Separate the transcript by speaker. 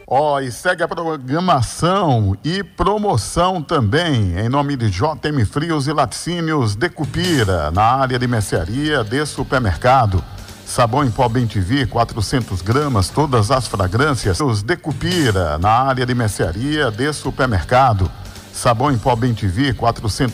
Speaker 1: E segue a programação e promoção também, em nome de JM Frios e Laticínios Decupira, na área de mercearia de supermercado. Sabão em pó Bem-TV, 400 gramas, todas as fragrâncias. Os Decupira, na área de mercearia de supermercado. Sabão em pó Bem-TV, 400